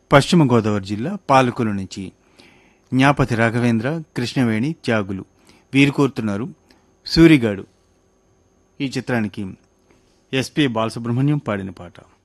పశ్చిమ గోదావరి జిల్లా పాలకుల నుంచి జ్ఞాపతి రాఘవేంద్ర, కృష్ణవేణి, త్యాగులు వీరు కోరుతున్నారు సూరిగాడు ఈ చిత్రానికి ఎస్పి బాలసుబ్రహ్మణ్యం పాడిన పాట.